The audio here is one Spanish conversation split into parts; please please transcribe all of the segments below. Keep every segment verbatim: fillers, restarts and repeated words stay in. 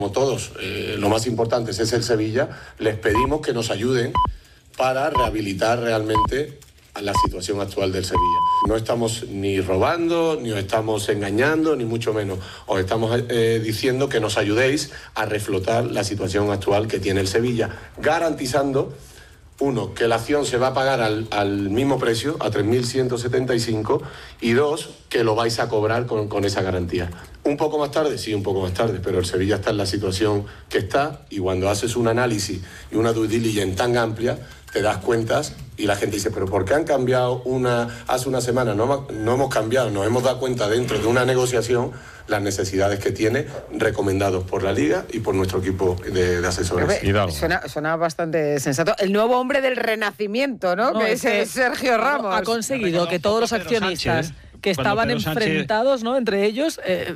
Como todos, eh, lo más importante es el Sevilla, les pedimos que nos ayuden para rehabilitar realmente a la situación actual del Sevilla. No estamos ni robando, ni os estamos engañando, ni mucho menos. Os estamos eh, diciendo que nos ayudéis a reflotar la situación actual que tiene el Sevilla, garantizando, uno, que la acción se va a pagar al, al mismo precio, a tres mil ciento setenta y cinco, y dos, que lo vais a cobrar con, con esa garantía. Un poco más tarde, sí, un poco más tarde, pero el Sevilla está en la situación que está, y cuando haces un análisis y una due diligence tan amplia, te das cuentas y la gente dice, pero ¿por qué han cambiado una hace una semana? No, no hemos cambiado, nos hemos dado cuenta dentro de una negociación las necesidades que tiene, recomendados por la Liga y por nuestro equipo de, de asesores. Suena, suena bastante sensato. El nuevo hombre del renacimiento, ¿no? no que es, es que Sergio Ramos. Ha conseguido que todos los accionistas Sánchez, ¿eh? que estaban Pedro enfrentados, Sánchez... ¿no? entre ellos, eh,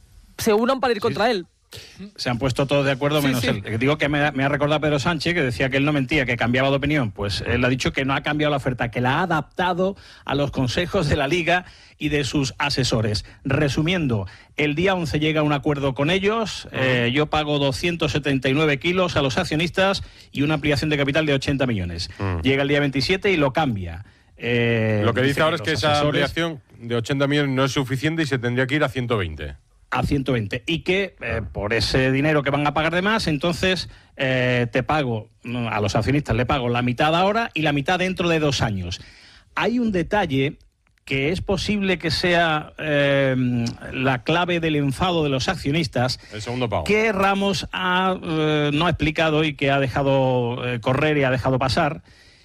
se unan para ir sí. contra él. Se han puesto todos de acuerdo, menos sí, sí. él. Digo que me, me ha recordado Pedro Sánchez, que decía que él no mentía, que cambiaba de opinión. Pues él ha dicho que no ha cambiado la oferta, que la ha adaptado a los consejos de la Liga y de sus asesores. Resumiendo, el día once llega a un acuerdo con ellos, uh-huh. eh, yo pago doscientos setenta y nueve kilos a los accionistas y una ampliación de capital de ochenta millones. Uh-huh. Llega el día veintisiete y lo cambia. Eh, lo que dice, dice ahora que es que esa ampliación de ochenta millones no es suficiente y se tendría que ir a ciento veinte. A ciento veinte, y que eh, por ese dinero que van a pagar de más, entonces eh, te pago, a los accionistas le pago la mitad ahora y la mitad dentro de dos años. Hay un detalle que es posible que sea eh, la clave del enfado de los accionistas, el segundo pago, que Ramos ha, eh, no ha explicado y que ha dejado eh, correr y ha dejado pasar.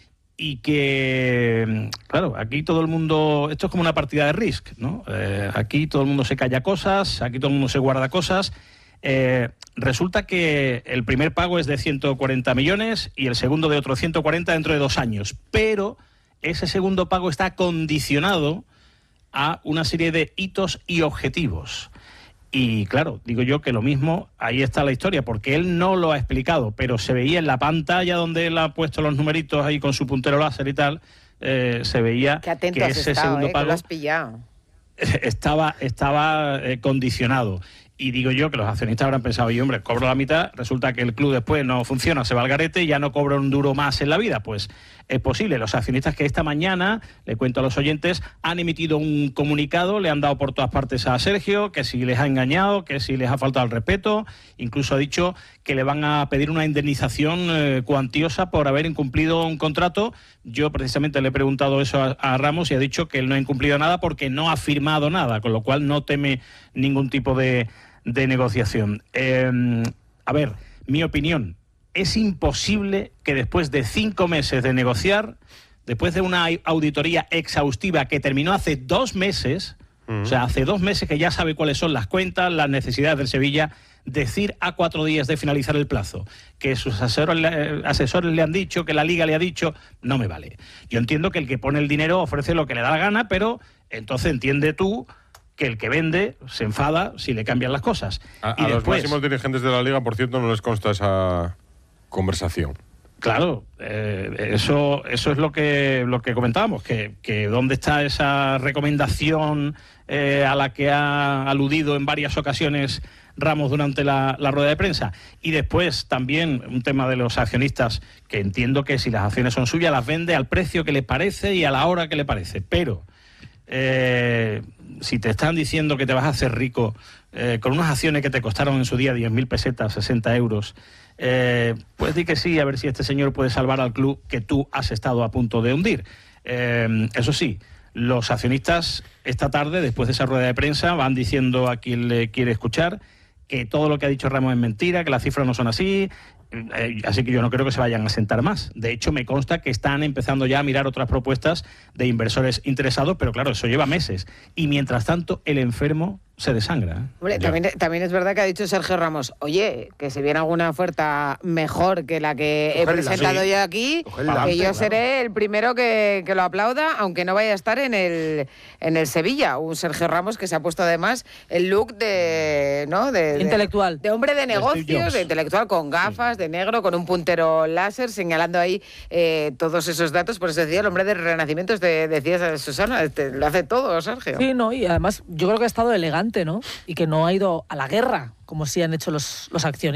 Y que, claro, aquí todo el mundo, esto es como una partida de Risk, ¿no? Eh, aquí todo el mundo se calla cosas, aquí todo el mundo se guarda cosas. Eh, resulta que el primer pago es de ciento cuarenta millones y el segundo de otros ciento cuarenta dentro de dos años. Pero ese segundo pago está condicionado a una serie de hitos y objetivos. Y claro, digo yo que lo mismo, ahí está la historia, porque él no lo ha explicado, pero se veía en la pantalla donde él ha puesto los numeritos ahí con su puntero láser y tal, eh, se veía Qué atento que has ese estado, segundo eh, pago que lo has pillado. estaba, estaba eh, condicionado. Y digo yo que los accionistas habrán pensado, y hombre, cobro la mitad, resulta que el club después no funciona, se va al garete y ya no cobra un duro más en la vida. Pues es posible. Los accionistas que esta mañana, le cuento a los oyentes, han emitido un comunicado, le han dado por todas partes a Sergio, que si les ha engañado, que si les ha faltado el respeto, incluso ha dicho que le van a pedir una indemnización eh, cuantiosa por haber incumplido un contrato. Yo precisamente le he preguntado eso a, a Ramos y ha dicho que él no ha incumplido nada porque no ha firmado nada, con lo cual no teme ningún tipo de... de negociación. Eh, a ver, mi opinión, es imposible que después de cinco meses de negociar, después de una auditoría exhaustiva que terminó hace dos meses, uh-huh. o sea, hace dos meses que ya sabe cuáles son las cuentas, las necesidades del Sevilla, decir a cuatro días de finalizar el plazo, que sus asesores, asesores le han dicho, que la Liga le ha dicho, no me vale. Yo entiendo que el que pone el dinero ofrece lo que le da la gana, pero entonces entiende tú que el que vende se enfada si le cambian las cosas. A, y a después, los máximos dirigentes de la Liga, por cierto, no les consta esa conversación. Claro, eh, eso eso es lo que lo que comentábamos, que, que dónde está esa recomendación eh, a la que ha aludido en varias ocasiones Ramos durante la, la rueda de prensa. Y después también un tema de los accionistas, que entiendo que si las acciones son suyas, las vende al precio que le parece y a la hora que le parece. Pero eh, si te están diciendo que te vas a hacer rico eh, con unas acciones que te costaron en su día diez mil pesetas, sesenta euros, eh, pues di que sí, a ver si este señor puede salvar al club que tú has estado a punto de hundir. Eh, eso sí, los accionistas esta tarde, después de esa rueda de prensa, van diciendo a quien le quiere escuchar que todo lo que ha dicho Ramos es mentira, que las cifras no son así, eh, así que yo no creo que se vayan a sentar más. De hecho, me consta que están empezando ya a mirar otras propuestas de inversores interesados, pero claro, eso lleva meses. Y mientras tanto, el enfermo se desangra. ¿eh? Hombre, también, también es verdad que ha dicho Sergio Ramos, oye, que si viene alguna oferta mejor que la que he Ojalá, presentado sí. yo aquí, Ojalá, que yo claro. seré el primero que, que lo aplauda, aunque no vaya a estar en el en el Sevilla. Un Sergio Ramos que se ha puesto además el look de, ¿no? de, intelectual. De, de hombre de negocios, de intelectual, con gafas, gafas de negro con un puntero láser señalando ahí eh, todos esos datos. Por eso decía, el hombre del Renacimiento, este, decías, Susana, este, lo hace todo, Sergio. Sí, no, y además yo creo que ha estado elegante, ¿no? Y que no ha ido a la guerra, como sí han hecho los, los accionistas.